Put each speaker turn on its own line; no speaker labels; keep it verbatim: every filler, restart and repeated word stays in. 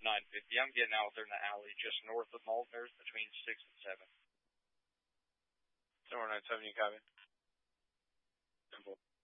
nine fifty. I'm getting out there in the alley just north of Maltner's between six and seven.
Somewhere nine seventy, copy.
Simple.